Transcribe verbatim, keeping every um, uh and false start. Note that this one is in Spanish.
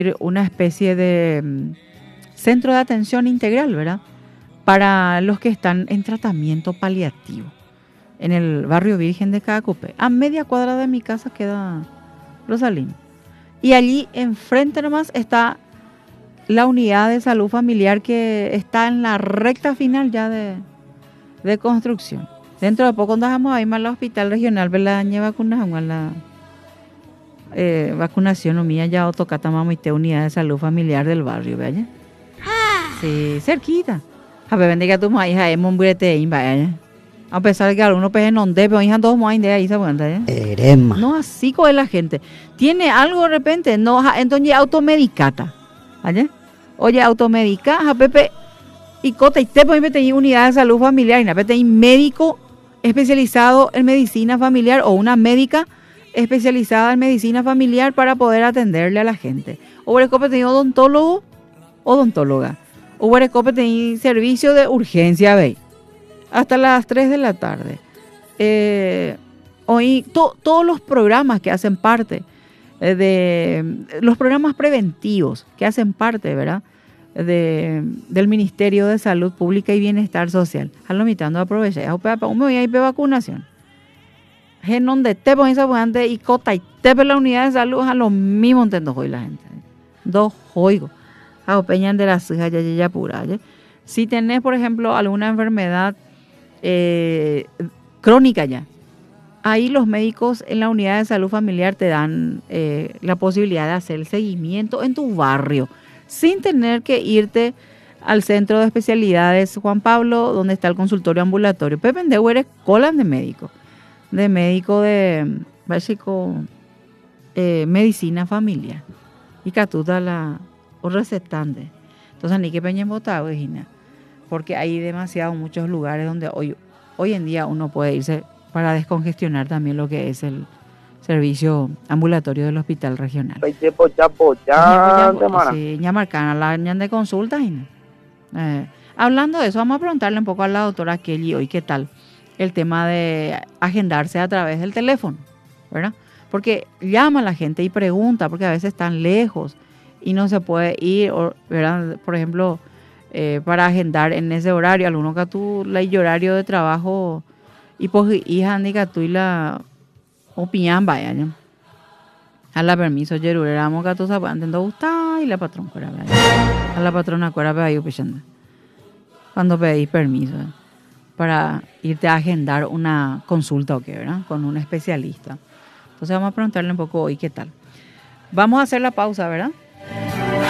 una especie de mm, centro de atención integral, ¿verdad? Para los que están en tratamiento paliativo en el barrio Virgen de Caacupé. A media cuadra de mi casa queda Rosalín. Y allí enfrente nomás está la unidad de salud familiar que está en la recta final ya de, de construcción. Dentro de poco andamos ahí más al hospital regional, ¿verdad? Vacunación, a la eh, vacunación o mía ya otocata mamite unidad de salud familiar del barrio, ¿vaya? Sí, cerquita. A ver, bendiga tu maíz, a Emon Burete, vaya. A pesar de que algunos pejes no de, pero hija dos más de ahí se cuenta, ¿eh? Erema. No, así con la gente. Tiene algo de repente, no, entonces automedicata. ¿Vale? Oye, automedica, a Pepe, y cota, y te pueden meter unidad de salud familiar, y na Pepe, médico especializado en medicina familiar o una médica especializada en medicina familiar para poder atenderle a la gente. O Berecope tenía odontólogo, odontóloga. O Berecope tenía servicio de urgencia, ¿veis? Hasta las tres de la tarde. Eh, hoy to, todos los programas que hacen parte eh, de los programas preventivos que hacen parte, ¿verdad? De, del Ministerio de Salud Pública y Bienestar Social. A lo mitad no aproveché. A un me voy a ir de vacunación. En donde te pones a poner y cota y te la unidad de salud a lo mismo entiendo hoy la gente. Dos juegos. A peñan de las hijas ya ya pura. Si tenés, por ejemplo, alguna enfermedad Eh, crónica ya. Ahí los médicos en la unidad de salud familiar te dan eh, la posibilidad de hacer el seguimiento en tu barrio, sin tener que irte al centro de especialidades Juan Pablo, donde está el consultorio ambulatorio. Pepe de eres colan de médico, de médico de básico eh, medicina familiar. Y catuta la o recetante. Entonces ni que peñen botado, Gina. Porque hay demasiados muchos lugares donde hoy, hoy en día uno puede irse para descongestionar también lo que es el servicio ambulatorio del hospital regional. Sí, ya marcan la ñan de consulta. Eh, hablando de eso, vamos a preguntarle un poco a la doctora Kelly hoy qué tal el tema de agendarse a través del teléfono, ¿verdad? Porque llama a la gente y pregunta, porque a veces están lejos y no se puede ir, ¿verdad? Por ejemplo, Eh, para agendar en ese horario, alguno que tú la horario de trabajo y pues hija indica tú y la opinión vaya ¿no? A la permiso yeruramos que tú sabes entiendo gusta y la patrón fuera a la patrona fuera ahí cuando pedís permiso ¿eh? Para irte a agendar una consulta o qué, ¿verdad? Con un especialista. Entonces vamos a preguntarle un poco hoy qué tal. Vamos a hacer la pausa, ¿verdad?